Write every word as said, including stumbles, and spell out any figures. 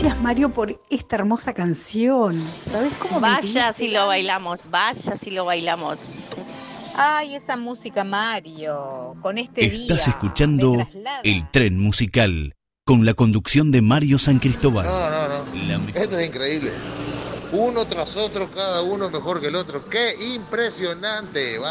Gracias, Mario, por esta hermosa canción. ¿Sabes cómo me Vaya entendiste? si lo bailamos, vaya si lo bailamos. Ay, esa música, Mario, con este Estás día me escuchando El traslada. Tren Musical, con la conducción de Mario San Cristóbal. No, no, no. La me- Esto es increíble. Uno tras otro, cada uno mejor que el otro. ¡Qué impresionante! Va.